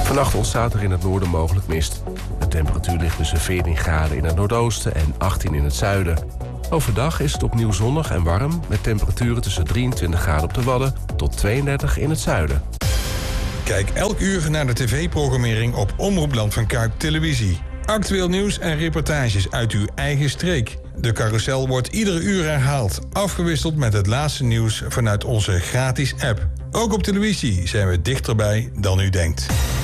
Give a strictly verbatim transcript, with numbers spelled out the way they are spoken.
Vannacht ontstaat er in het noorden mogelijk mist. De temperatuur ligt tussen veertien graden in het noordoosten en achttien in het zuiden. Overdag is het opnieuw zonnig en warm, met temperaturen tussen drieëntwintig graden op de Wadden tot tweeëndertig in het zuiden. Kijk elk uur naar de tv-programmering op Omroep van Kuik Televisie. Actueel nieuws en reportages uit uw eigen streek. De carousel wordt iedere uur herhaald, afgewisseld met het laatste nieuws vanuit onze gratis app. Ook op televisie zijn we dichterbij dan u denkt.